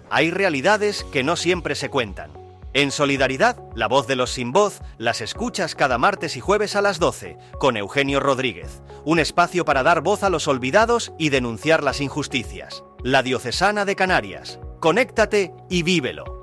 Hay realidades que no siempre se cuentan. En Solidaridad, la voz de los sin voz, las escuchas cada martes y jueves a las 12, con Eugenio Rodríguez. Un espacio para dar voz a los olvidados y denunciar las injusticias. La Diocesana de Canarias. Conéctate y vívelo.